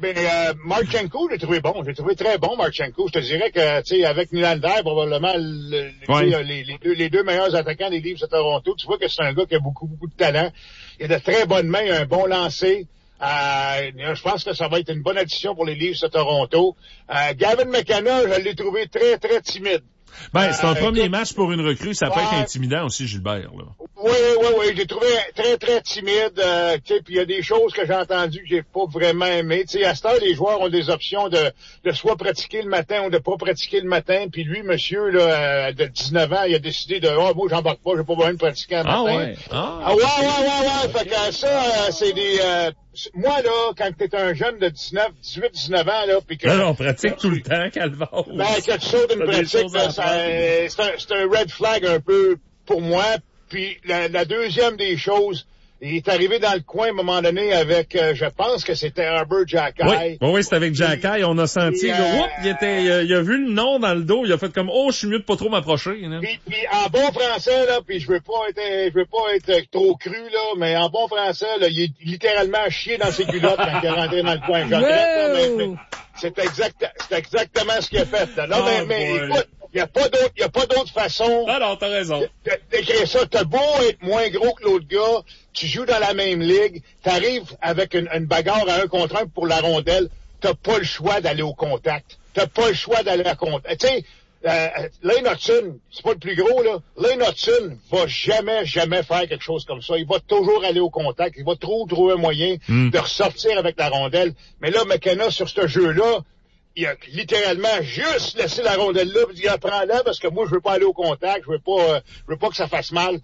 Marchenko, j'ai trouvé bon. J'ai trouvé très bon, Marchenko. Je te dirais que, tu sais, avec Nylander, probablement, les deux meilleurs attaquants des Leafs de Toronto, tu vois que c'est un gars qui a beaucoup de talent. Il a de très bonnes mains, un bon lancer. Je pense que ça va être une bonne addition pour les Leafs de Toronto. Gavin McKenna, je l'ai trouvé très, très timide. C'est un premier match pour une recrue, ça peut être intimidant aussi, Gilbert, là. Oui, j'ai trouvé très, très timide, tu sais, puis il y a des choses que j'ai entendues que j'ai pas vraiment aimées. Tu sais, à cette heure, les joueurs ont des options de soit pratiquer le matin ou de pas pratiquer le matin, puis lui, monsieur, là, de 19 ans, il a décidé de, moi, j'embarque pas, j'ai pas besoin de pratiquer le matin. Ouais. Fait que ça, c'est des, moi, là, quand t'es un jeune de 18-19 ans, là, pis que... Non, on pratique tout le temps, Calvaire. Que tu sautes une pratique, là, c'est un red flag un peu pour moi. Puis la deuxième des choses, il est arrivé dans le coin à un moment donné avec, je pense que c'était Arbor Xhekaj. Oui, c'était avec Xhekaj. On a senti, il a vu le nom dans le dos, il a fait comme, je suis mieux de pas trop m'approcher. Puis en bon français, là, puis je veux pas être trop cru, là, mais en bon français, là, il est littéralement chié dans ses culottes quand il est rentré dans le coin. Mais c'est exactement ce qu'il a fait, là. Non, mais écoute, il y a pas d'autre façon. Non, t'as raison. D'écrire ça. T'as beau être moins gros que l'autre gars, tu joues dans la même ligue, t'arrives avec une bagarre à 1 contre 1 pour la rondelle, t'as pas le choix d'aller au contact. T'as pas le choix d'aller à contact. Tu sais, Lane Hutson, c'est pas le plus gros, là. Lane Hutson va jamais faire quelque chose comme ça. Il va toujours aller au contact. Il va trouver un moyen de ressortir avec la rondelle. Mais là, McKenna, sur ce jeu-là, il a littéralement juste laissé la rondelle là, puis il dit, prends-la, parce que moi, je veux pas aller au contact, je veux pas que ça fasse mal.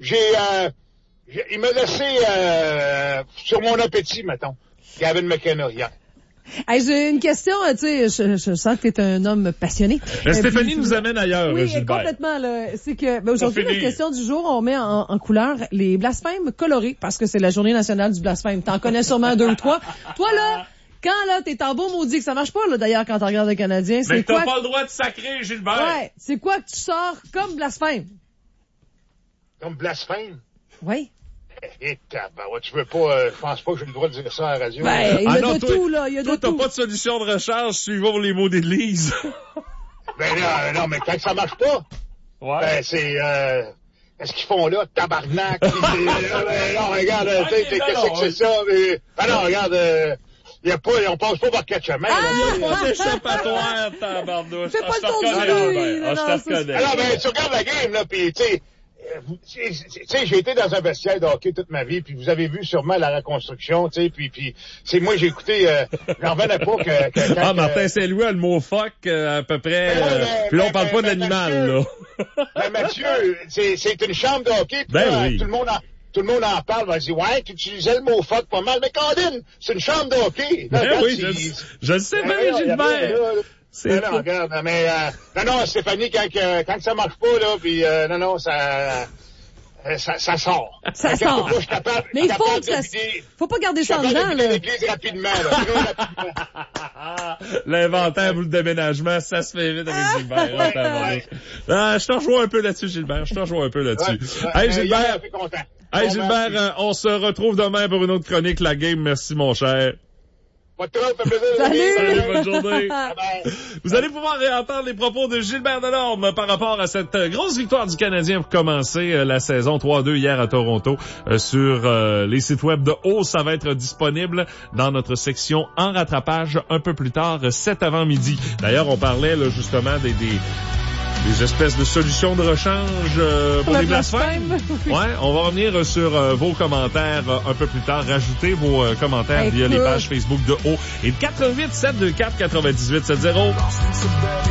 Il m'a laissé, sur mon appétit, mettons, Gavin McKenna, hier. Hey, j'ai une question, tu sais, je sens que t'es un homme passionné. Stéphanie nous amène ailleurs, oui, Gilbert. Complètement, là. C'est que, aujourd'hui, la question du jour, on met en couleur les blasphèmes colorés, parce que c'est la journée nationale du blasphème. T'en connais sûrement 2 ou 3. Toi, là, quand, là, t'es en beau maudit, que ça marche pas, là, d'ailleurs, quand tu regardes le Canadien, c'est quoi? Mais t'as pas le droit de sacrer, Gilbert. Ouais. C'est quoi que tu sors comme blasphème? Comme blasphème? Oui. Tu veux pas, je pense pas que j'ai le droit de dire ça à la radio. Ben, il y a de tout, là, il y a de tout. Toi, t'as pas de solution de recharge suivant les mots d'église. Non, mais quand ça marche pas, c'est, qu'est-ce qu'ils font là? Tabarnak! Non, regarde, qu'est-ce que c'est ça? Non, regarde, on passe pas par quatre chemins. Il y a pas d'échappatoire, tabarnouche. C'est pas le tour du jeu. Je te reconnais. Alors, ben, tu regardes la game, là, pis, tu sais, j'ai été dans un vestiaire de hockey toute ma vie, puis vous avez vu sûrement la reconstruction, tu sais, puis c'est moi j'ai écouté, j'en revenais pas que Martin Saint-Louis a le mot fuck à peu près, puis là on parle pas de l'animal, là. Mais Mathieu, c'est une chambre de hockey, puis oui. Tout le monde en parle, va dire, ouais, tu utilisais le mot fuck pas mal, mais Colin, c'est une chambre de hockey. Je le sais bien, Gilbert. Non, regarde, mais non, Stéphanie, quand ça marche pas, là, puis ça sort. Ça sort. Moi, je suis capable, mais faut pas garder ça en dedans, là. L'église rapidement, là. L'inventaire ou le déménagement, ça se fait vite avec Gilbert. Je te rejoins un peu là-dessus, Gilbert. Hey, Gilbert. Hey, Gilbert, on se retrouve demain pour une autre chronique, La Game. Merci, mon cher. Pas trop, ça fait plaisir. Salut, bonne journée. Vous allez pouvoir réentendre les propos de Gilbert Delorme par rapport à cette grosse victoire du Canadien pour commencer la saison 3-2 hier à Toronto sur les sites web de Haut. Ça va être disponible dans notre section en rattrapage un peu plus tard cet avant-midi. D'ailleurs, on parlait là, justement des espèces de solutions de rechange pour les blasphèmes. Ouais, on va revenir sur vos commentaires un peu plus tard. Rajoutez vos commentaires via les pages Facebook de Haut et 88 724 98 70.